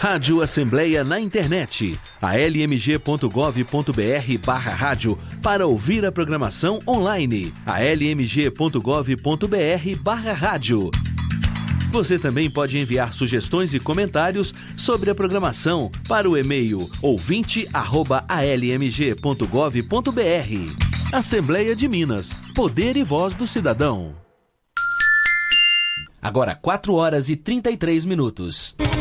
Rádio Assembleia na internet, almg.gov.br/rádio para ouvir a programação online, almg.gov.br/rádio. Você também pode enviar sugestões e comentários sobre a programação para o e-mail ouvinte@almg.gov.br. Assembleia de Minas, poder e voz do cidadão. Agora 4 horas e 33 minutos.